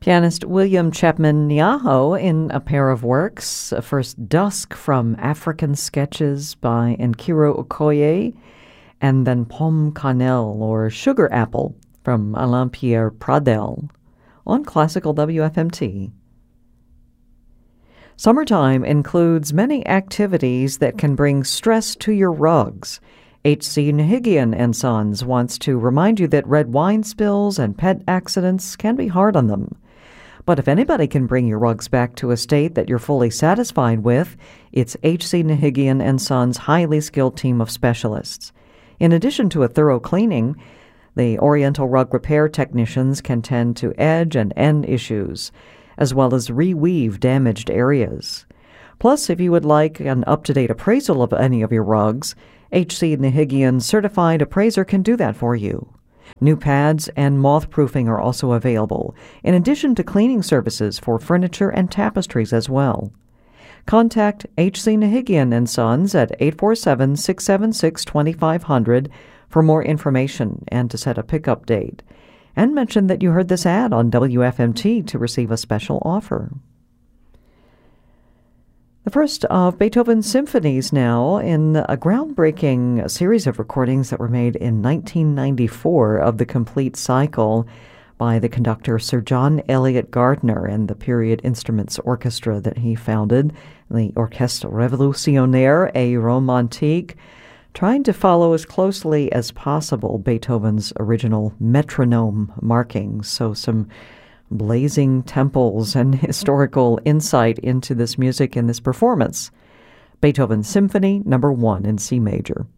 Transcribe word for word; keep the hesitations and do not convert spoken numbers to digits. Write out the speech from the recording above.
Pianist William Chapman Nyaho in a pair of works. First, Dusk from African Sketches by Nkiro Okoye, and then Pomme Cannelle, or Sugar Apple, from Alain Pierre Pradel, on Classical W F M T. Summertime includes many activities that can bring stress to your rugs. H C Nahigian and Sons wants to remind you that red wine spills and pet accidents can be hard on them. But if anybody can bring your rugs back to a state that you're fully satisfied with, it's H C Nahigian and Sons' highly skilled team of specialists. In addition to a thorough cleaning, the Oriental rug repair technicians can tend to edge and end issues, as well as reweave damaged areas. Plus, if you would like an up-to-date appraisal of any of your rugs, H C Nahigian Certified Appraiser can do that for you. New pads and moth-proofing are also available, in addition to cleaning services for furniture and tapestries as well. Contact H C Nahigian and Sons at eight four seven, six seven six, two five zero zero for more information and to set a pickup date. And mention that you heard this ad on W F M T to receive a special offer. The first of Beethoven's symphonies now, in a groundbreaking series of recordings that were made in nineteen ninety-four of the complete cycle by the conductor Sir John Eliot Gardner and the Period Instruments Orchestra that he founded, the Orchestre Révolutionnaire et Romantique, trying to follow as closely as possible Beethoven's original metronome markings. So some blazing temples and historical insight into this music in this performance. Beethoven's Symphony Number One in C major.